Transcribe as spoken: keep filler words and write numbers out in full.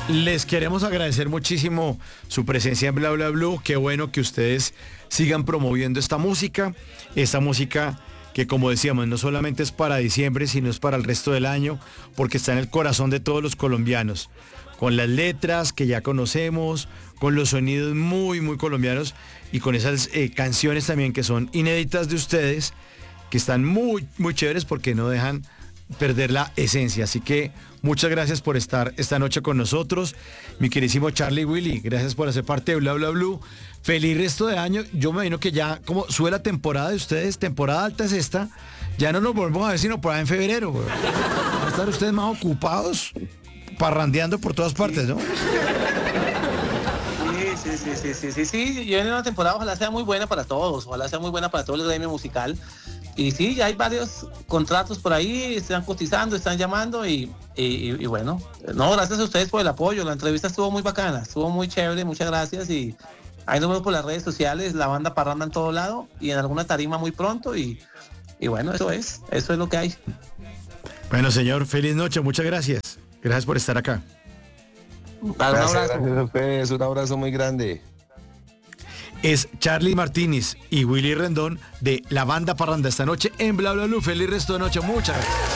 Les queremos agradecer muchísimo su presencia en Bla Bla Blue. Qué bueno que ustedes sigan promoviendo esta música, esta música que, como decíamos, no solamente es para diciembre, sino es para el resto del año, porque está en el corazón de todos los colombianos, con las letras que ya conocemos, con los sonidos muy, muy colombianos y con esas eh, canciones también que son inéditas de ustedes, que están muy, muy chéveres porque no dejan perder la esencia. Así que muchas gracias por estar esta noche con nosotros, mi queridísimo Charlie Willy. Gracias por hacer parte de Bla Bla Blue. Feliz resto de año. Yo me imagino que ya, como sube la temporada de ustedes, temporada alta es esta, ya no nos volvemos a ver sino por ahí en febrero, güey. Van a estar ustedes más ocupados, parrandeando por todas partes, ¿no? Sí, sí, sí, sí, sí, sí. Yo en una temporada ojalá sea muy buena para todos, ojalá sea muy buena para todo el gremio musical. Y sí, ya hay varios contratos por ahí, están cotizando, están llamando y, y, y bueno, no, gracias a ustedes por el apoyo, la entrevista estuvo muy bacana, estuvo muy chévere, muchas gracias y ahí nos vemos por las redes sociales, la banda Parranda en todo lado y en alguna tarima muy pronto y, y bueno, eso es, eso es lo que hay. Bueno, señor, feliz noche, muchas gracias. Gracias por estar acá. Dale, un Gracias, abrazo. gracias a ustedes, un abrazo muy grande. Es Charlie Martínez y Willy Rendón de la banda Parranda esta noche en Bla Bla Blue. Feliz resto de noche, muchas gracias.